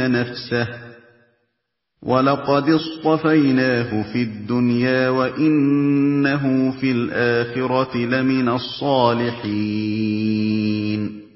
يُؤْذِينَ نَفْسَهُ وَلَقَدِ اصْطَفَيْنَاهُ فِي الدُّنْيَا وَإِنَّهُ فِي الْآخِرَةِ لَمِنَ الصَّالِحِينَ